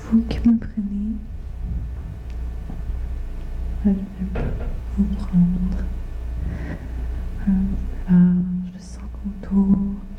Vous qui me prenez, je vais vous prendre.